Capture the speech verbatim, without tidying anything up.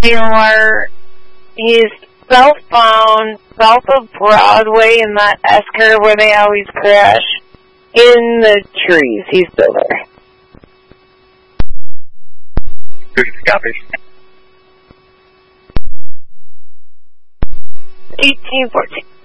Or he's southbound, south of Broadway in that S-curve where they always crash. In the trees. He's still there. Copy. eighteen fourteen.